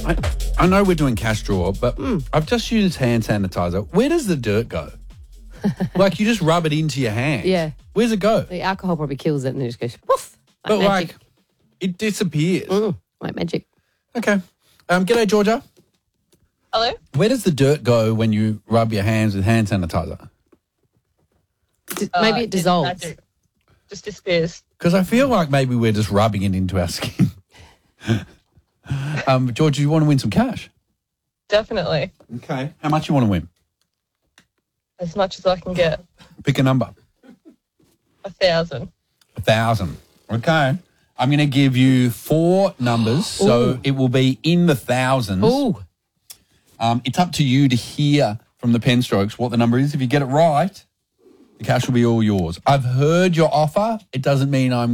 I know we're doing cash draw, but I've just used hand sanitizer. Where does the dirt go? Like, you just rub it into your hand. Yeah. Where's it go? The alcohol probably kills it and it just goes woof. But, magic. like, it disappears. Like magic. Okay. G'day, Georgia. Hello? Where does the dirt go when you rub your hands with hand sanitizer? Maybe it dissolves. Magic. Just disappears. Because I feel like maybe we're just rubbing it into our skin. George, do you want to win some cash? Definitely. Okay. How much you want to win? As much as I can get. Pick a number. 1,000. 1,000. Okay. I'm going to give you 4 numbers, so it will be in the thousands. Ooh. It's up to you to hear from the pen strokes what the number is. If you get it right, the cash will be all yours. I've heard your offer. It doesn't mean I'm